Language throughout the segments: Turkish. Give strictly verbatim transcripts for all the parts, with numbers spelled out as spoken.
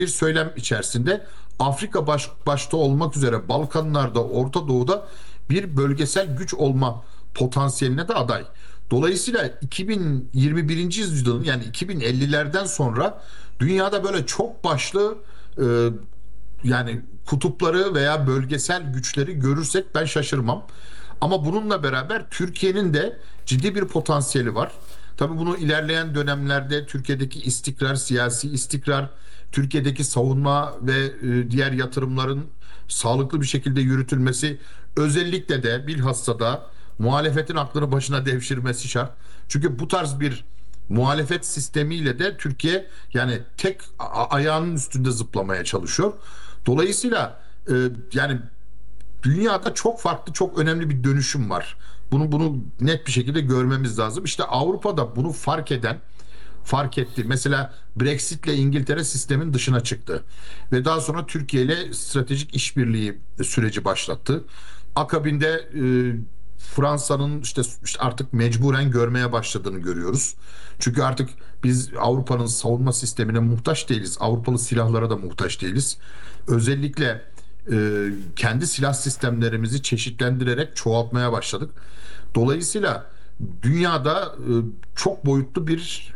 bir söylem içerisinde Afrika baş, başta olmak üzere Balkanlarda, Orta Doğu'da bir bölgesel güç olma potansiyeline de aday. Dolayısıyla iki bin yirmi birinci yüzyılın yani iki bin ellilerden sonra dünyada böyle çok başlı e, yani kutupları veya bölgesel güçleri görürsek ben şaşırmam. Ama bununla beraber Türkiye'nin de ciddi bir potansiyeli var. Tabii bunu ilerleyen dönemlerde Türkiye'deki istikrar, siyasi istikrar, Türkiye'deki savunma ve e, diğer yatırımların sağlıklı bir şekilde yürütülmesi, özellikle de bilhassa da muhalefetin aklını başına devşirmesi şart. Çünkü bu tarz bir muhalefet sistemiyle de Türkiye yani tek ayağının üstünde zıplamaya çalışıyor. Dolayısıyla e, yani dünyada çok farklı, çok önemli bir dönüşüm var. Bunu bunu net bir şekilde görmemiz lazım. İşte Avrupa'da bunu fark eden fark etti. Mesela Brexit'le İngiltere sistemin dışına çıktı ve daha sonra Türkiye ile stratejik işbirliği süreci başlattı. Akabinde e, Fransa'nın işte, işte artık mecburen görmeye başladığını görüyoruz. Çünkü artık biz Avrupa'nın savunma sistemine muhtaç değiliz. Avrupalı silahlara da muhtaç değiliz. Özellikle e, kendi silah sistemlerimizi çeşitlendirerek çoğaltmaya başladık. Dolayısıyla dünyada e, çok boyutlu bir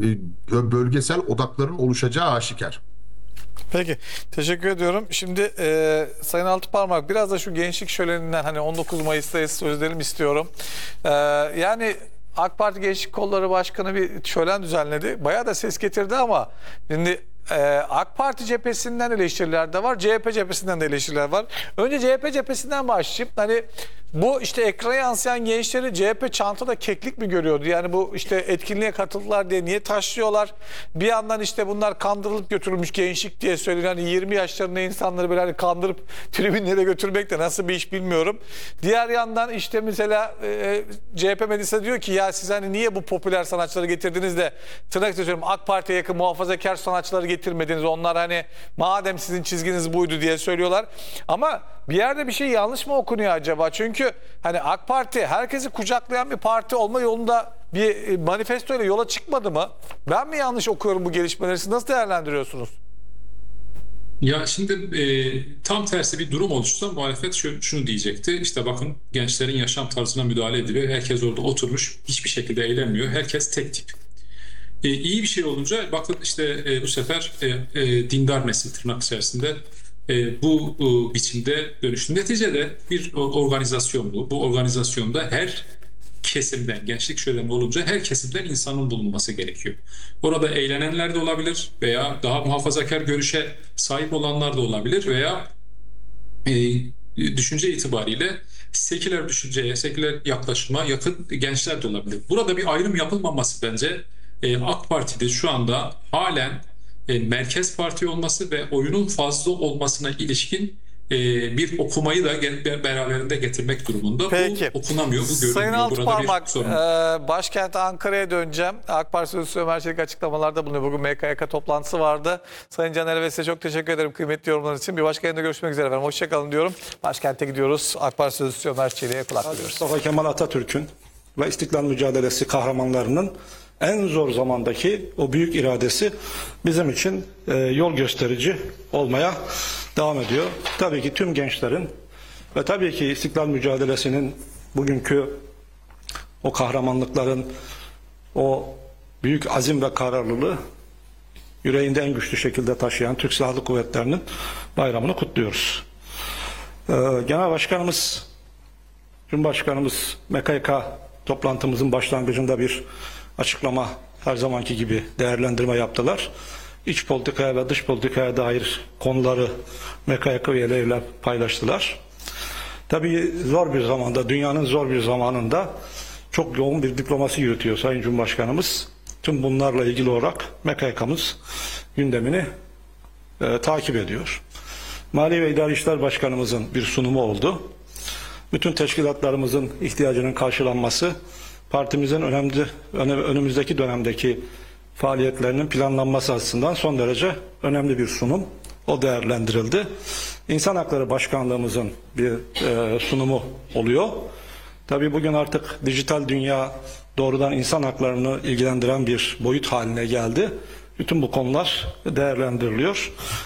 e, bölgesel odakların oluşacağı aşikar. Peki, teşekkür ediyorum. Şimdi e, Sayın Altıparmak, biraz da şu gençlik şöleninden, hani on dokuz Mayıs'tayız, söz edelim istiyorum. E, yani AK Parti Gençlik Kolları Başkanı bir şölen düzenledi. Bayağı da ses getirdi ama şimdi e, AK Parti cephesinden eleştiriler de var, C H P cephesinden de eleştiriler var. Önce C H P cephesinden başlayıp, hani bu işte ekrana yansıyan gençleri C H P çantada keklik mi görüyordu? Yani bu işte etkinliğe katıldılar diye niye taşlıyorlar? Bir yandan işte bunlar kandırılıp götürülmüş gençlik diye söylüyor. Hani yirmi yaşlarında insanları böyle hani kandırıp tribünlere götürmek de nasıl bir iş bilmiyorum. Diğer yandan işte mesela e, C H P medyası diyor ki ya siz hani niye bu popüler sanatçıları getirdiniz de tırnak söylüyorum AK Parti'ye yakın muhafazakar sanatçıları getirmediniz? Onlar hani madem sizin çizginiz buydu diye söylüyorlar. Ama bir yerde bir şey yanlış mı okunuyor acaba? Çünkü hani AK Parti herkesi kucaklayan bir parti olma yolunda bir manifesto ile yola çıkmadı mı? Ben mi yanlış okuyorum bu gelişmeleri? Siz nasıl değerlendiriyorsunuz? Ya şimdi e, tam tersi bir durum oluşsa muhalefet şunu, şunu diyecekti. İşte bakın gençlerin yaşam tarzına müdahale ediliyor. Herkes orada oturmuş, hiçbir şekilde eğlenmiyor. Herkes tek tip. E, iyi bir şey olunca bakın işte e, bu sefer e, e, dindar nesil tırnak içerisinde e, bu e, biçimde dönüştü. Neticede bir organizasyon bu. Bu organizasyonda her kesimden, gençlik şöleni olunca her kesimden insanın bulunması gerekiyor. Orada eğlenenler de olabilir veya daha muhafazakar görüşe sahip olanlar da olabilir veya e, düşünce itibariyle seküler düşünceye, seküler yaklaşıma yakın gençler de olabilir. Burada bir ayrım yapılmaması bence e, AK Parti'de şu anda halen e, merkez parti olması ve oyunun fazla olmasına ilişkin e, bir okumayı da beraberinde getirmek durumunda. Peki. Bu okunamıyor, bu görünmüyor. Sayın Altıparmak, sorun. e, başkent Ankara'ya döneceğim. AK Parti Sözcüsü Ömer Çelik açıklamalarda bulunuyor. Bugün M K Y K toplantısı vardı. Sayın Caner ve size çok teşekkür ederim kıymetli yorumlar için. Bir başka yayında görüşmek üzere efendim. Hoşçakalın diyorum. Başkente gidiyoruz. AK Parti Sözcüsü Ömer Çelik'e kulak veriyoruz. Mustafa Kemal Atatürk'ün ve İstiklal Mücadelesi kahramanlarının en zor zamandaki o büyük iradesi bizim için e, yol gösterici olmaya devam ediyor. Tabii ki tüm gençlerin ve tabii ki İstiklal Mücadelesi'nin bugünkü o kahramanlıkların, o büyük azim ve kararlılığı yüreğinde en güçlü şekilde taşıyan Türk Silahlı Kuvvetleri'nin bayramını kutluyoruz. Ee, Genel Başkanımız, Cumhurbaşkanımız M K Y K toplantımızın başlangıcında bir açıklama, her zamanki gibi değerlendirme yaptılar. İç politikaya ve dış politikaya dair konuları M K Y K üyeleriyle paylaştılar. Tabii zor bir zamanda, dünyanın zor bir zamanında çok yoğun bir diplomasi yürütüyor Sayın Cumhurbaşkanımız. Tüm bunlarla ilgili olarak M K Y K'mız gündemini e, takip ediyor. Mali ve İdari İşler Başkanımızın bir sunumu oldu. Bütün teşkilatlarımızın ihtiyacının karşılanması, partimizin önemli, önümüzdeki dönemdeki faaliyetlerinin planlanması açısından son derece önemli bir sunum. O değerlendirildi. İnsan Hakları Başkanlığımızın bir e, sunumu oluyor. Tabii bugün artık dijital dünya doğrudan insan haklarını ilgilendiren bir boyut haline geldi. bütün bu konular değerlendiriliyor.